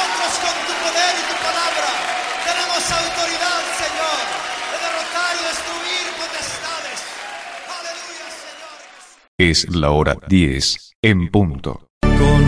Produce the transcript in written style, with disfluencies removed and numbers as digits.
nosotros con tu poder y tu palabra tenemos autoridad, Señor, de derrotar y destruir potestades. Aleluya, Señor. Es la hora 10 en punto.